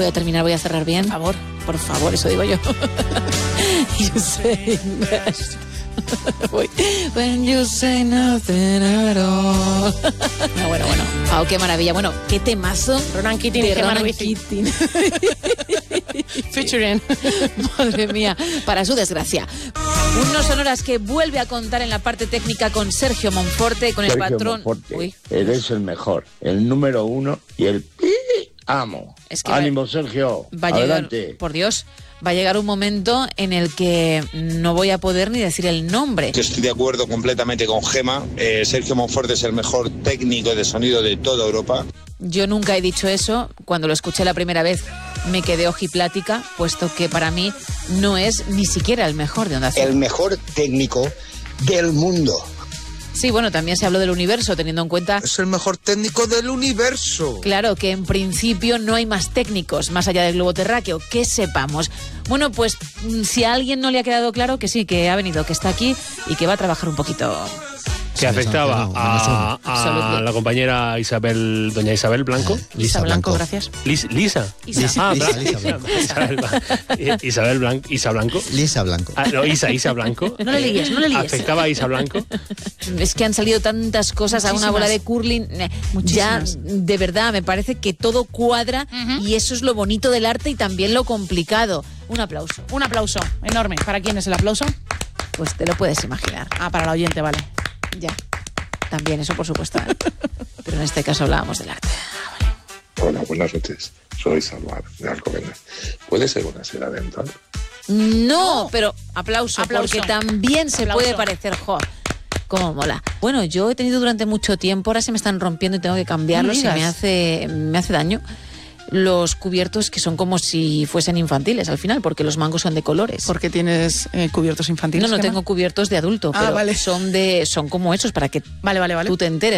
a terminar, voy a cerrar bien. Por favor, eso digo yo. You say best. When you say nothing at all. Bueno. Oh, qué maravilla. Bueno, qué temazo. Ronan Keating de y Gemma Ronan Ruiz. Keating. Featuring. Madre mía, para su desgracia. Un No Sonoras que vuelve a contar en la parte técnica con Sergio Monforte, con Sergio el patrón. Monforte, Uy. eres el mejor, el número uno y el amo. Es que Ánimo, Sergio. Va a llegar, Adelante. por Dios, va a llegar un momento en el que no voy a poder ni decir el nombre. Estoy de acuerdo completamente con Gemma. Sergio Monforte es el mejor técnico de sonido de toda Europa. Yo nunca he dicho eso. Cuando lo escuché la primera vez me quedé ojiplática, puesto que para mí no es ni siquiera el mejor de Onda Cero. El mejor técnico del mundo. Sí, bueno, también se habló del universo, teniendo en cuenta, Es el mejor técnico del universo. claro, que en principio no hay más técnicos más allá del globo terráqueo, que sepamos. Bueno, pues si a alguien no le ha quedado claro, que sí, que ha venido, que está aquí y que va a trabajar un poquito. Que afectaba a Absolutely. la compañera doña Isabel Blanco. Lisa Blanco, gracias. Lisa. Isa. Isabel Blanco. Isa Blanco. Lisa Blanco. No, Isa Blanco. No le líes. Afectaba a Isa Blanco. Es que han salido tantas cosas a una bola de curling. Ya, de verdad, me parece que todo cuadra y eso es lo bonito del arte y también lo complicado. Un aplauso. Un aplauso enorme. ¿Para quién es el aplauso? Pues te lo puedes imaginar. Para el oyente, vale. Ya. También, eso por supuesto. Pero en este caso hablábamos del arte. Hola, buenas noches. Soy Salvar, de Alcobendas. ¿Puede ser una seda dental? No, pero aplauso, Aplauso. porque también se Aplauso. puede parecer, cómo mola. Bueno, yo he tenido durante mucho tiempo, ahora se me están rompiendo y tengo que cambiarlos y No me me hace daño. Los cubiertos que son como si fuesen infantiles al final, porque los mangos son de colores. ¿Por qué tienes cubiertos infantiles? No Gemma? tengo cubiertos de adulto, pero vale. son como esos para que Vale. tú te enteres.